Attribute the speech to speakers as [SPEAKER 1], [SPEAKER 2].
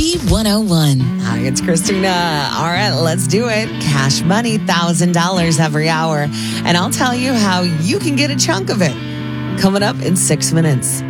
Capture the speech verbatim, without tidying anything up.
[SPEAKER 1] B one oh one.
[SPEAKER 2] Hi, it's Christina. All right, let's do it. Cash money, one thousand dollars every hour. And I'll tell you how you can get a chunk of it. Coming up in six minutes.